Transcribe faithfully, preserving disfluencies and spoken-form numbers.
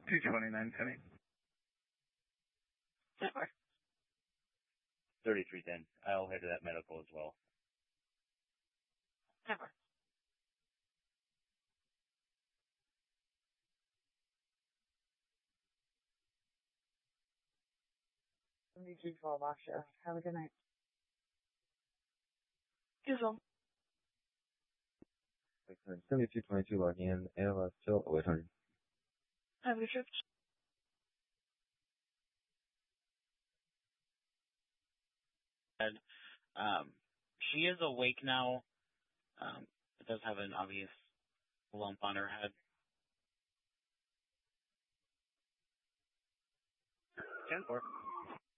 two twenty-nine ten. thirty-three ten. I'll head to that medical as well. Never. seventy-two twelve, Asha. Have a good night. You as well. seventy-two twenty-two logging in. A L S till oh eight hundred. Have a good trip. Um, she is awake now. Um, it does have an obvious lump on her head. ten four.